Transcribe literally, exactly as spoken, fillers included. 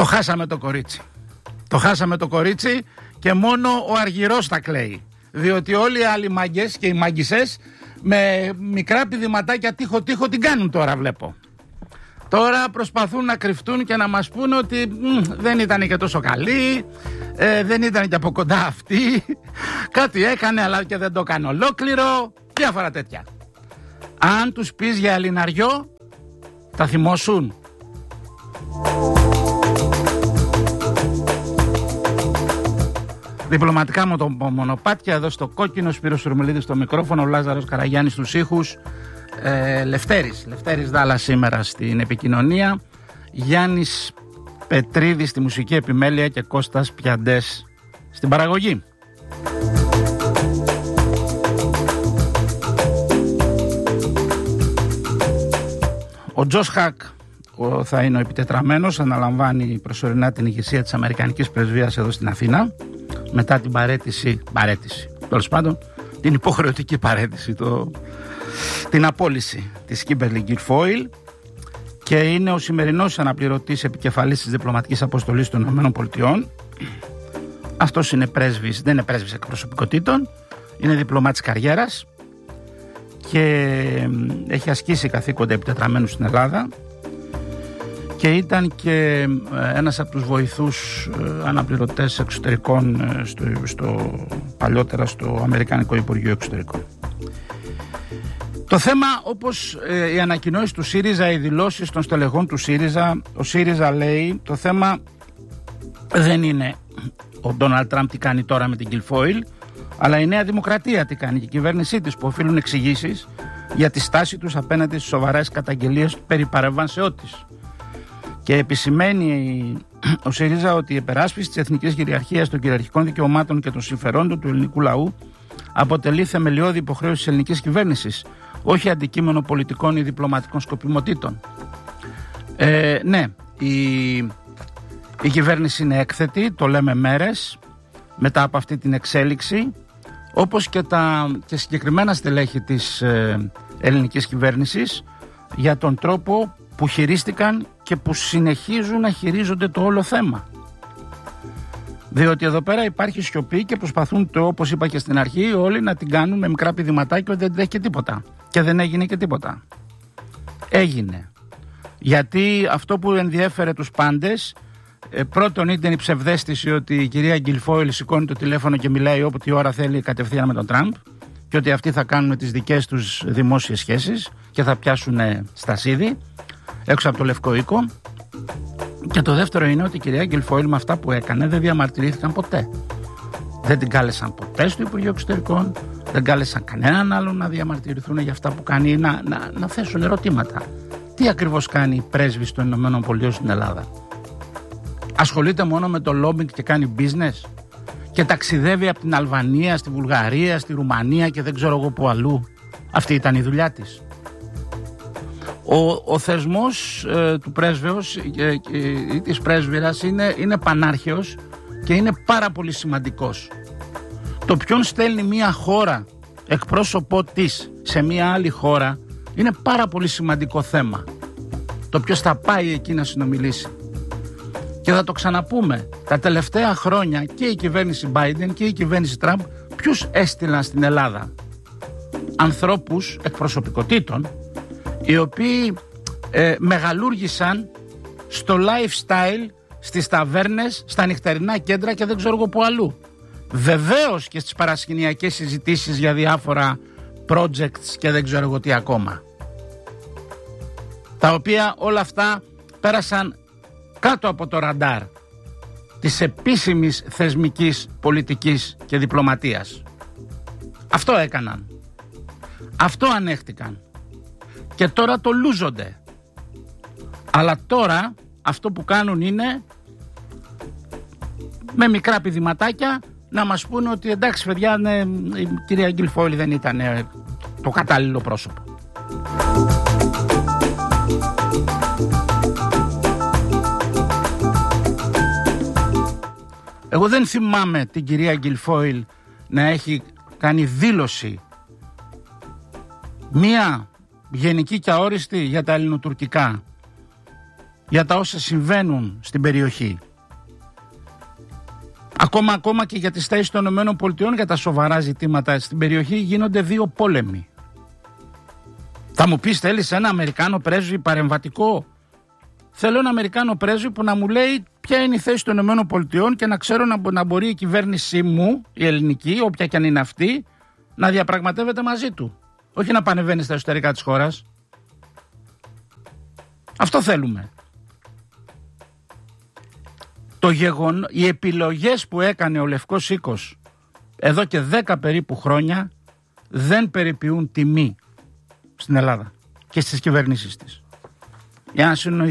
χάσαμε το κορίτσι. Το χάσαμε το κορίτσι και μόνο ο Αργυρός θα κλαίει. Διότι όλοι οι άλλοι μάγκες και οι μάγκισσες με μικρά πηδηματάκια τείχο-τείχο την κάνουν τώρα, βλέπω. Τώρα προσπαθούν να κρυφτούν και να μας πούνε ότι μ, δεν ήταν και τόσο καλή, ε, δεν ήταν και από κοντά αυτή, κάτι έκανε αλλά και δεν το έκανε ολόκληρο, διάφορα τέτοια. Αν τους πεις για Ελληναριό, θα θυμώσουν. Διπλωματικά με το μονοπάτια, εδώ στο κόκκινο, Σπύρος Σουρμελίδης στο μικρόφωνο, ο Λάζαρος Καραγιάννης στους ήχους, ε, Λευτέρης, Λευτέρης Δάλα σήμερα στην επικοινωνία, Γιάννης Πετρίδης στη μουσική επιμέλεια και Κώστας Πιαντές στην παραγωγή. Ο Τζος Χακ θα είναι ο επιτετραμένος, αναλαμβάνει προσωρινά την ηγεσία της Αμερικανικής Πρεσβείας εδώ στην Αθήνα, μετά την παρέτηση, παρέτηση, τέλος πάντων, την υποχρεωτική παρέτηση, το, την απόλυση της Kimberly Guilfoyle, και είναι ο σημερινός αναπληρωτής επικεφαλής της διπλωματικής αποστολής των ΗΠΑ. Αυτός είναι πρέσβης, δεν είναι πρέσβης εκπροσωπικότητων, είναι διπλωμάτης καριέρας και έχει ασκήσει καθήκοντα επιτετραμένου στην Ελλάδα και ήταν και ένας από τους βοηθούς αναπληρωτές εξωτερικών στο, στο, παλιότερα στο Αμερικανικό Υπουργείο Εξωτερικών. Το θέμα, όπως ε, οι ανακοινώσεις του ΣΥΡΙΖΑ, οι δηλώσεις των στελεχών του ΣΥΡΙΖΑ, ο ΣΥΡΙΖΑ λέει το θέμα δεν είναι ο Ντόναλντ Τραμπ τι κάνει τώρα με την Guilfoyle, αλλά η Νέα Δημοκρατία τι κάνει και η κυβέρνησή της, που οφείλουν εξηγήσεις για τη στάση τους απέναντι στις σοβαρές καταγγελίες περί παρεμβάσεώ της. Και επισημαίνει ο ΣΥΡΙΖΑ ότι η υπεράσπιση της εθνικής κυριαρχίας, των κυριαρχικών δικαιωμάτων και των συμφερόντων του ελληνικού λαού αποτελεί θεμελιώδη υποχρέωση της ελληνικής κυβέρνησης, όχι αντικείμενο πολιτικών ή διπλωματικών σκοπιμοτήτων. Ε, ναι, η, η κυβέρνηση είναι έκθετη, το λέμε μέρες μετά από αυτή την εξέλιξη, όπως και τα και συγκεκριμένα στελέχη της ε, ελληνικής κυβέρνησης για τον τρόπο που χειρίστηκαν και που συνεχίζουν να χειρίζονται το όλο θέμα. Διότι εδώ πέρα υπάρχει σιωπή και προσπαθούν, το, όπως είπα και στην αρχή, όλοι να την κάνουν με μικρά πηδηματάκια ότι δεν τρέχει και τίποτα. Και δεν έγινε και τίποτα. Έγινε. Γιατί αυτό που ενδιέφερε τους πάντες, ε, πρώτον ήταν η ψευδαίσθηση ότι η κυρία Guilfoyle σηκώνει το τηλέφωνο και μιλάει όποτε ώρα θέλει κατευθείαν με τον Τραμπ και ότι αυτοί θα κάνουν τις δικές τους δημόσιες σχέσεις και θα πιάσουν στασίδι έξω από το Λευκό Οίκο. Και το δεύτερο είναι ότι η κυρία Guilfoyle με αυτά που έκανε δεν διαμαρτυρήθηκαν ποτέ. Δεν την κάλεσαν ποτέ στο Υπουργείο Εξωτερικών, δεν κάλεσαν κανέναν άλλον να διαμαρτυρηθούν για αυτά που κάνει ή να, να, να θέσουν ερωτήματα. Τι ακριβώς κάνει η πρέσβης των ΗΠΑ στην Ελλάδα? Ασχολείται μόνο με το lobbying και κάνει business και ταξιδεύει από την Αλβανία, στη Βουλγαρία, στη Ρουμανία και δεν ξέρω εγώ που αλλού? Αυτή ήταν η δουλειά της. Ο, ο θεσμός ε, του πρέσβεως ε, ε, ή της πρέσβυρας είναι, είναι πανάρχαιος και είναι πάρα πολύ σημαντικός. Το ποιον στέλνει μια χώρα εκπρόσωπό της σε μια άλλη χώρα είναι πάρα πολύ σημαντικό θέμα. Το ποιος θα πάει εκεί να συνομιλήσει. Και θα το ξαναπούμε, τα τελευταία χρόνια και η κυβέρνηση Biden και η κυβέρνηση Τραμπ ποιους έστειλαν στην Ελλάδα? Ανθρώπους εκπροσωπικότητων οι οποίοι ε, μεγαλούργησαν στο lifestyle, στις ταβέρνες, στα νυχτερινά κέντρα και δεν ξέρω εγώ που αλλού. Βεβαίως και στις παρασκηνιακές συζητήσεις για διάφορα projects και δεν ξέρω εγώ τι ακόμα. Τα οποία όλα αυτά πέρασαν κάτω από το ραντάρ της επίσημης θεσμικής πολιτικής και διπλωματίας. Αυτό έκαναν. Αυτό ανέχτηκαν. Και τώρα το λούζονται. Αλλά τώρα αυτό που κάνουν είναι με μικρά πηδηματάκια να μας πούνε ότι εντάξει παιδιά, ναι, η κυρία Guilfoyle δεν ήταν το κατάλληλο πρόσωπο. Εγώ δεν θυμάμαι την κυρία Guilfoyle να έχει κάνει δήλωση μία γενική και αόριστη για τα ελληνοτουρκικά για τα όσα συμβαίνουν στην περιοχή. Ακόμα, ακόμα και για τις θέσεις των ΗΠΑ για τα σοβαρά ζητήματα στην περιοχή γίνονται δύο πόλεμοι. Θα μου πεις, θέλεις ένα Αμερικάνο πρέσβη παρεμβατικό? Θέλω ένα Αμερικάνο πρέσβη που να μου λέει ποια είναι η θέση των ΗΠΑ και να ξέρω να, να μπορεί η κυβέρνησή μου, η ελληνική, όποια και αν είναι αυτή, να διαπραγματεύεται μαζί του. Όχι να πανεβαίνει στα εσωτερικά της χώρας. Αυτό θέλουμε. Το γεγον, οι επιλογές που έκανε ο Λευκός Οίκος εδώ και δέκα περίπου χρόνια δεν περιποιούν τιμή στην Ελλάδα και στις κυβερνήσεις της. Για να συνοηθούμε.